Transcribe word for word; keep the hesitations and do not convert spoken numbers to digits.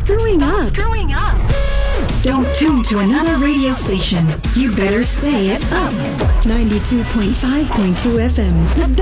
screwing Stop up. screwing up. Don't tune to another radio station. You better stay at Up. ninety-two point five point two F M. The